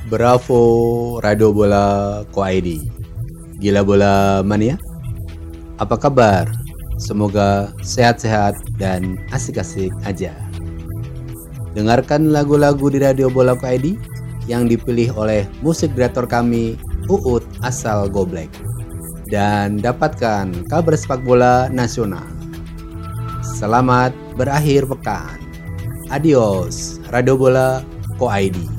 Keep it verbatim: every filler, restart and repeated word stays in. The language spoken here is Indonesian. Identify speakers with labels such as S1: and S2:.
S1: Bravo Radio Bola Ko I D. Gila Bola Mania. Apa kabar? Semoga sehat-sehat dan asik-asik aja. Dengarkan lagu-lagu di Radio Bola Ko I D yang dipilih oleh musik direktor kami Uut asal Goblek. Dan dapatkan kabar sepak bola nasional. Selamat berakhir pekan. Adios Radio Bola Ko I D.